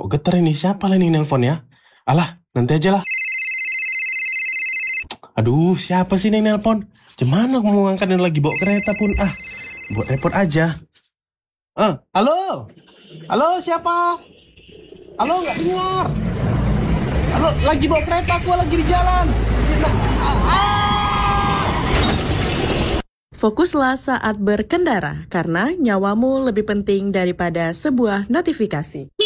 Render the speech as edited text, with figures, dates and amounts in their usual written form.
Kok getar ini? Siapa lah ini nelpon ya? Alah, nanti aja lah. Aduh, siapa sih ini nelpon? Gimana aku mau ngangkat dan lagi bawa kereta pun? Buat repot aja. Halo? Halo, siapa? Halo, nggak dengar. Halo, lagi bawa kereta, aku lagi di jalan. Fokuslah saat berkendara, karena nyawamu lebih penting daripada sebuah notifikasi.